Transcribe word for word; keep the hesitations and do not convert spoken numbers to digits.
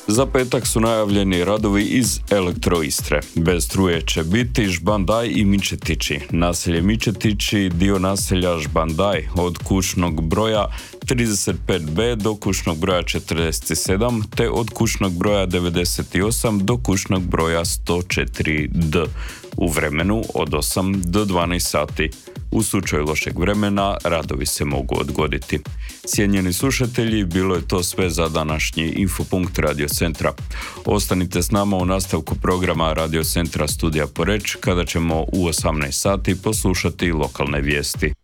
Za petak su najavljeni radovi iz Elektroistre. Bez struje će biti Žbandaj i Mičetići. Naselje Mičetići, dio naselja Žbandaj od kućnog broja trideset pet be do kućnog broja četrdeset sedam, te od kućnog broja devedeset osam do kućnog broja sto četiri de u vremenu od osam do dvanaest sati. U slučaju lošeg vremena radovi se mogu odgoditi. Cijenjeni slušatelji, bilo je to sve za današnji Infopunkt Radio Centra. Ostanite s nama u nastavku programa Radio Centra Studija Poreč, kada ćemo u osamnaest sati poslušati lokalne vijesti.